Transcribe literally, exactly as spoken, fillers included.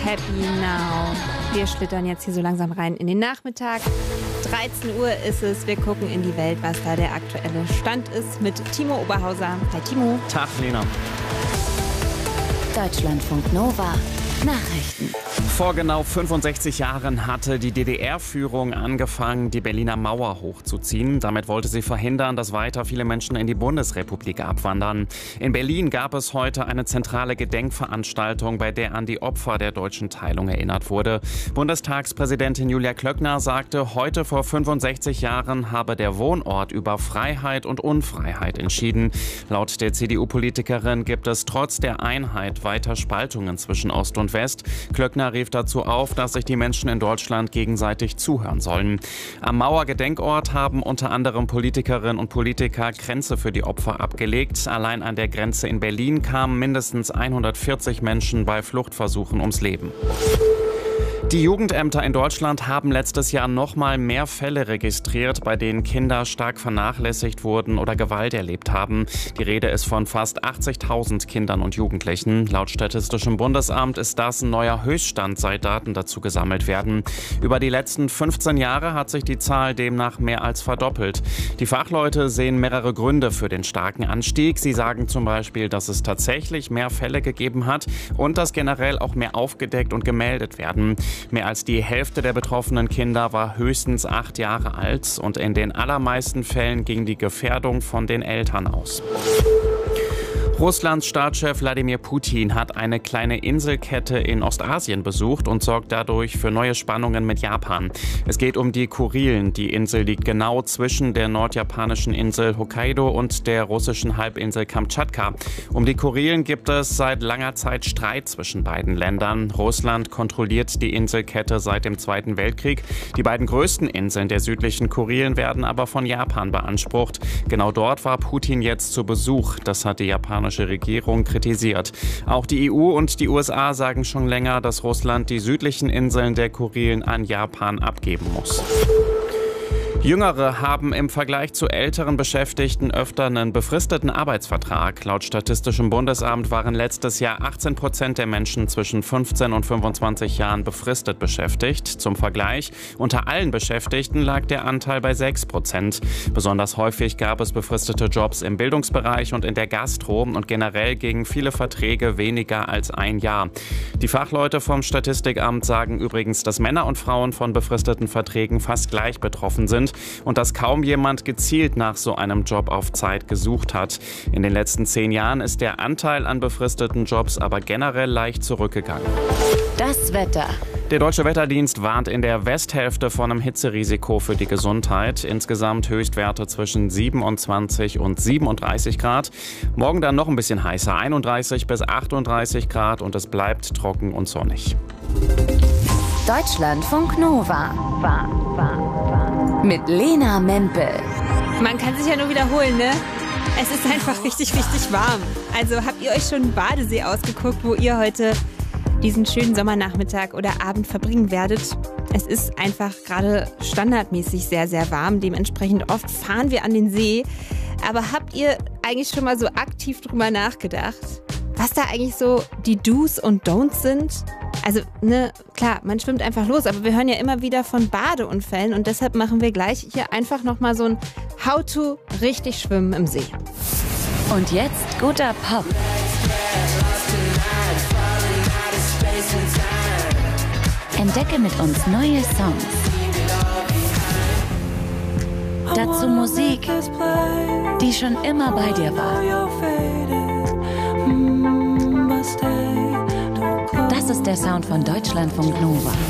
Happy Now. Wir schlittern jetzt hier so langsam rein in den Nachmittag. dreizehn Uhr ist es. Wir gucken in die Welt, was da der aktuelle Stand ist mit Timo Oberhauser. Hi Timo. Tag Lena. Deutschlandfunk Nova. Nachrichten. Vor genau fünfundsechzig Jahren hatte die D D R-Führung angefangen, die Berliner Mauer hochzuziehen. Damit wollte sie verhindern, dass weiter viele Menschen in die Bundesrepublik abwandern. In Berlin gab es heute eine zentrale Gedenkveranstaltung, bei der an die Opfer der deutschen Teilung erinnert wurde. Bundestagspräsidentin Julia Klöckner sagte, heute vor fünfundsechzig Jahren habe der Wohnort über Freiheit und Unfreiheit entschieden. Laut der C D U-Politikerin gibt es trotz der Einheit weiter Spaltungen zwischen Ost und West. Klöckner rief dazu auf, dass sich die Menschen in Deutschland gegenseitig zuhören sollen. Am Mauergedenkort haben unter anderem Politikerinnen und Politiker Kränze für die Opfer abgelegt. Allein an der Grenze in Berlin kamen mindestens hundertvierzig Menschen bei Fluchtversuchen ums Leben. Die Jugendämter in Deutschland haben letztes Jahr noch mal mehr Fälle registriert, bei denen Kinder stark vernachlässigt wurden oder Gewalt erlebt haben. Die Rede ist von fast achtzigtausend Kindern und Jugendlichen. Laut Statistischem Bundesamt ist das ein neuer Höchststand, seit Daten dazu gesammelt werden. Über die letzten fünfzehn Jahre hat sich die Zahl demnach mehr als verdoppelt. Die Fachleute sehen mehrere Gründe für den starken Anstieg. Sie sagen zum Beispiel, dass es tatsächlich mehr Fälle gegeben hat und dass generell auch mehr aufgedeckt und gemeldet werden. Mehr als die Hälfte der betroffenen Kinder war höchstens acht Jahre alt und in den allermeisten Fällen ging die Gefährdung von den Eltern aus. Russlands Staatschef Wladimir Putin hat eine kleine Inselkette in Ostasien besucht und sorgt dadurch für neue Spannungen mit Japan. Es geht um die Kurilen. Die Insel liegt genau zwischen der nordjapanischen Insel Hokkaido und der russischen Halbinsel Kamtschatka. Um die Kurilen gibt es seit langer Zeit Streit zwischen beiden Ländern. Russland kontrolliert die Inselkette seit dem Zweiten Weltkrieg. Die beiden größten Inseln der südlichen Kurilen werden aber von Japan beansprucht. Genau dort war Putin jetzt zu Besuch. Das hat die japanische Regierung kritisiert. Auch die E U und die U S A sagen schon länger, dass Russland die südlichen Inseln der Kurilen an Japan abgeben muss. Jüngere haben im Vergleich zu älteren Beschäftigten öfter einen befristeten Arbeitsvertrag. Laut Statistischem Bundesamt waren letztes Jahr achtzehn Prozent der Menschen zwischen fünfzehn und fünfundzwanzig Jahren befristet beschäftigt. Zum Vergleich, unter allen Beschäftigten lag der Anteil bei sechs Prozent. Besonders häufig gab es befristete Jobs im Bildungsbereich und in der Gastro und generell gingen viele Verträge weniger als ein Jahr. Die Fachleute vom Statistikamt sagen übrigens, dass Männer und Frauen von befristeten Verträgen fast gleich betroffen sind und dass kaum jemand gezielt nach so einem Job auf Zeit gesucht hat. In den letzten zehn Jahren ist der Anteil an befristeten Jobs aber generell leicht zurückgegangen. Das Wetter. Der Deutsche Wetterdienst warnt in der Westhälfte von einem Hitzerisiko für die Gesundheit. Insgesamt Höchstwerte zwischen siebenundzwanzig und siebenunddreißig Grad. Morgen dann noch ein bisschen heißer, einunddreißig bis achtunddreißig Grad und es bleibt trocken und sonnig. Deutschlandfunk Nova. War, war, war. Mit Lena Mempel. Man kann sich ja nur wiederholen, ne? Es ist einfach richtig, richtig warm. Also habt ihr euch schon einen Badesee ausgeguckt, wo ihr heute diesen schönen Sommernachmittag oder Abend verbringen werdet? Es ist einfach gerade standardmäßig sehr, sehr warm. Dementsprechend oft fahren wir an den See. Aber habt ihr eigentlich schon mal so aktiv drüber nachgedacht, was da eigentlich so die Do's und Don'ts sind? Also, ne, klar, man schwimmt einfach los, aber wir hören ja immer wieder von Badeunfällen und deshalb machen wir gleich hier einfach nochmal so ein How to richtig schwimmen im See. Und jetzt guter Pop. Entdecke mit uns neue Songs. Dazu Musik, die schon immer bei dir war. Das ist der Sound von Deutschlandfunk Nova.